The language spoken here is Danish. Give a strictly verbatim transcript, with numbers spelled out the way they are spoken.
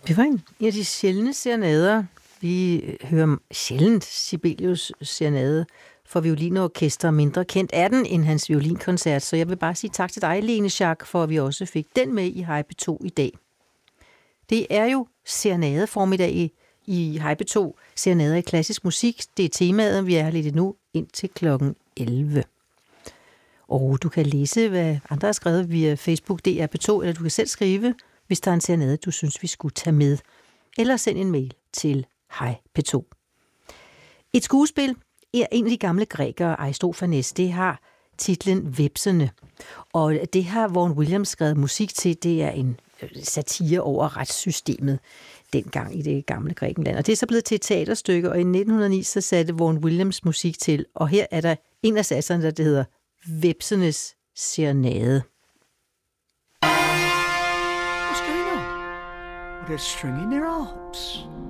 Det var en af de sjældne serenader. Vi hører sjældent Sibelius serenade for violinorkester. Mindre kendt er den end hans violinkoncert, så jeg vil bare sige tak til dig, Lene Schack, for at vi også fik den med i Hej P to i dag. Det er jo serenadeformiddag i, i Hej P to. Serenader i klassisk musik. Det er temaet, vi er her lidt nu indtil klokken elleve. Og du kan læse, hvad andre har skrevet via Facebook D R P to, eller du kan selv skrive, hvis der er en serenade, du synes, vi skulle tage med. Eller send en mail til Hej P to. Et skuespil er en af de gamle grækere, Aristofanes. Det har titlen Hvepsene. Og det har Vaughan Williams skrevet musik til. Det er en satire over retssystemet dengang i det gamle Grækenland. Og det er så blevet til et teaterstykke, og i nitten hundrede og ni så satte Vaughan Williams musik til. Og her er der en af satserne, der hedder Hvepsenes serenade. What's going on? Well, they're stringing their harps.